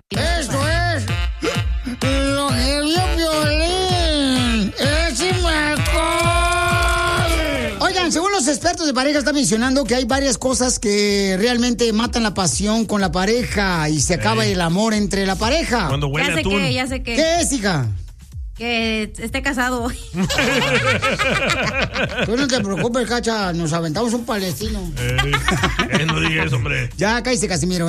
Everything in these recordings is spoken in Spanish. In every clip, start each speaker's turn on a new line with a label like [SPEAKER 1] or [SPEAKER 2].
[SPEAKER 1] Esto es lo que vio Piolín. ¡Échame alcohol! Oigan, según los expertos de pareja están mencionando que hay varias cosas que realmente matan la pasión con la pareja y se acaba el amor entre la pareja.
[SPEAKER 2] Cuando huele a atún.
[SPEAKER 3] Ya sé qué.
[SPEAKER 1] ¿Qué es, hija?
[SPEAKER 3] Que esté casado.
[SPEAKER 1] Tú no te preocupes, Cacha, nos aventamos un palestino.
[SPEAKER 2] No digas eso, hombre.
[SPEAKER 1] Ya, cállate, Casimiro,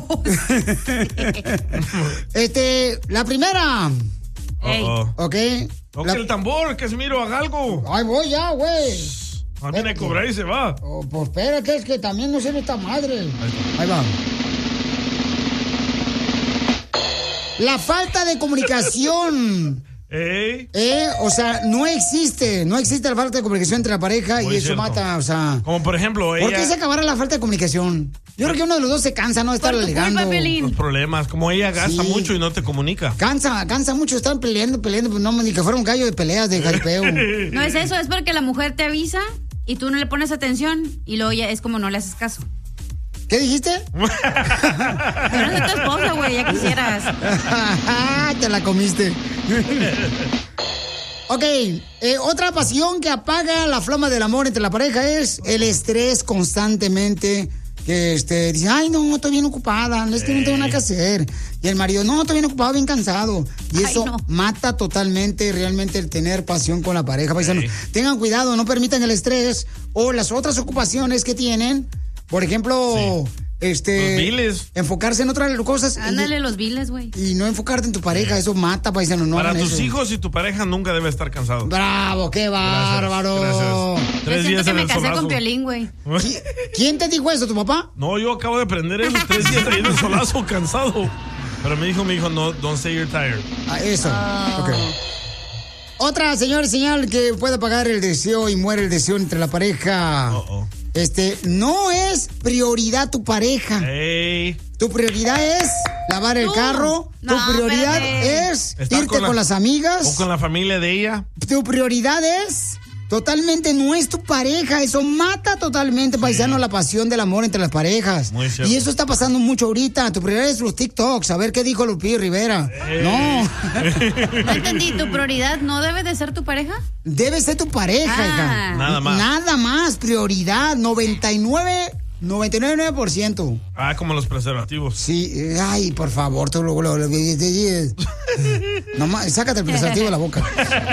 [SPEAKER 1] la primera. Ok.
[SPEAKER 2] Toca el tambor, Casimiro, haga algo.
[SPEAKER 1] Ay, voy ya, güey.
[SPEAKER 2] No tiene que cobrar y se va.
[SPEAKER 1] Pues espérate, es que también no sirve esta madre. Ahí va. La falta de comunicación. O sea, no existe la falta de comunicación entre la pareja. Muy y eso cierto. Mata, o sea.
[SPEAKER 2] Como por ejemplo,
[SPEAKER 1] ¿por qué se acabará la falta de comunicación? Yo creo que uno de los dos se cansa, ¿no? De estar alegando.
[SPEAKER 2] Los problemas, como ella gasta mucho y no te comunica.
[SPEAKER 1] Cansa mucho, están peleando, pues no, ni que fuera un gallo de peleas de jaripeo.
[SPEAKER 3] No es eso, es porque la mujer te avisa y tú no le pones atención y luego ya es como no le haces caso.
[SPEAKER 1] ¿Qué dijiste?
[SPEAKER 3] Pero no es tu esposa, güey, ya quisieras.
[SPEAKER 1] Te la comiste. Ok, otra pasión que apaga la flama del amor entre la pareja es el estrés constantemente. Que dice, ay, no, estoy bien ocupada, es que no tengo nada que hacer. Y el marido, no, estoy bien ocupado, bien cansado. Y eso mata totalmente realmente el tener pasión con la pareja. Tengan cuidado, no permitan el estrés o las otras ocupaciones que tienen. Por ejemplo,
[SPEAKER 2] los biles.
[SPEAKER 1] Enfocarse en otras cosas.
[SPEAKER 3] Ándale, los biles, güey.
[SPEAKER 1] Y no enfocarte en tu pareja, eso mata, paisano. No
[SPEAKER 2] para tus hijos y tu pareja nunca debe estar cansado.
[SPEAKER 1] ¡Bravo, qué bárbaro!
[SPEAKER 2] Gracias.
[SPEAKER 3] 3 días que me casé con Piolín, güey.
[SPEAKER 1] ¿Quién te dijo eso, tu papá?
[SPEAKER 2] No, yo acabo de aprender eso. 3 días ahí de solazo, cansado. Pero me dijo, no, don't say you're tired.
[SPEAKER 1] Eso. Ok. Otra, señores, señal que puede apagar el deseo y muere el deseo entre la pareja. No es prioridad tu pareja. Tu prioridad es lavar el carro. Tu prioridad es irte con las amigas.
[SPEAKER 2] O con la familia de ella.
[SPEAKER 1] Tu prioridad es totalmente no es tu pareja. Eso mata totalmente, paisano, la pasión del amor entre las parejas.
[SPEAKER 2] Muy cierto.
[SPEAKER 1] Y eso está pasando mucho ahorita. Tu prioridad es los TikToks. A ver qué dijo Lupillo Rivera. No.
[SPEAKER 3] No entendí. ¿Tu prioridad no debe de ser tu pareja?
[SPEAKER 1] Debe ser tu pareja, hija.
[SPEAKER 2] Nada más.
[SPEAKER 1] Nada más. Prioridad. 99%.
[SPEAKER 2] Como los preservativos.
[SPEAKER 1] Sí. Ay, por favor. Tú nomás, sácate el preservativo de la boca.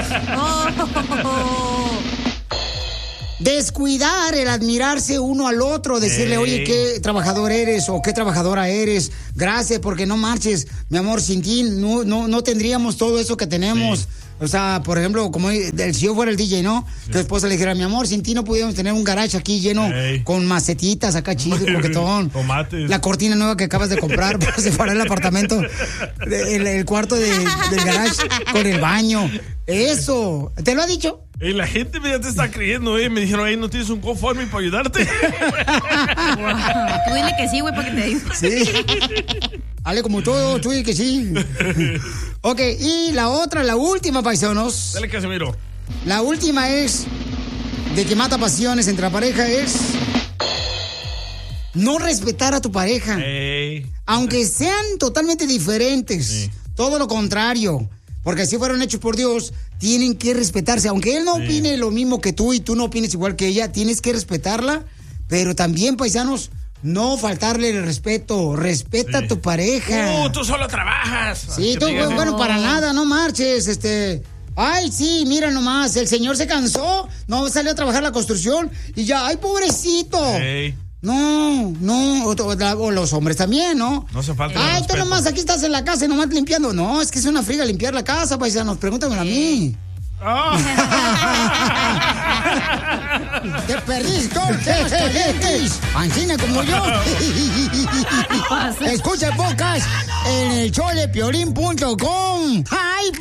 [SPEAKER 1] Descuidar el admirarse uno al otro, decirle, oye, qué trabajador eres o qué trabajadora eres, gracias porque no marches, mi amor, sin ti no tendríamos todo eso que tenemos. Sí. O sea, por ejemplo, como si yo fuera el DJ, ¿no? Sí. Que la esposa le dijera, mi amor, sin ti no pudiéramos tener un garage aquí lleno con macetitas acá chido, coquetón.
[SPEAKER 2] Tomates.
[SPEAKER 1] La cortina nueva que acabas de comprar para separar el apartamento, el cuarto del garage con el baño. Eso, ¿te lo ha dicho?
[SPEAKER 2] Y la gente ya te está creyendo, me dijeron, ¿no tienes un GoFundMe para ayudarte?
[SPEAKER 3] Tú dile que sí, güey, para que te ayude.
[SPEAKER 1] Sí. Hable como todo, tú dile que sí. Ok, y la última, paisanos.
[SPEAKER 2] Dale, Casimiro.
[SPEAKER 1] La última es, de que mata pasiones entre la pareja, es no respetar a tu pareja. Aunque sean totalmente diferentes. Todo lo contrario. Porque si fueron hechos por Dios, tienen que respetarse. Aunque él no opine lo mismo que tú y tú no opines igual que ella, tienes que respetarla. Pero también, paisanos, no faltarle el respeto. Respeta a tu pareja.
[SPEAKER 2] Tú solo trabajas.
[SPEAKER 1] Sí, tú, bueno, para nada, no marches, Ay, sí, mira nomás, el señor se cansó, no salió a trabajar la construcción y ya, ay, pobrecito. No, o los hombres también, ¿no?
[SPEAKER 2] No se falta.
[SPEAKER 1] Ay, tú nomás aquí estás en la casa y nomás limpiando. No, es que es una friga limpiar la casa, paisanos, pregúntamelo a mí. Te perdiste todos los temas calientes. Angina como yo. Escucha el podcast en el showdepiolín.com. ¡Ay!